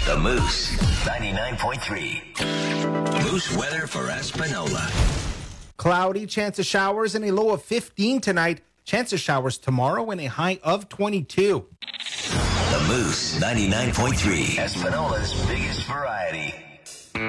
The Moose, 99.3. Moose weather for Espanola. Cloudy, chance of showers, and a low of 15 tonight. Chance of showers tomorrow and a high of 22. The Moose, 99.3. Espanola's biggest variety.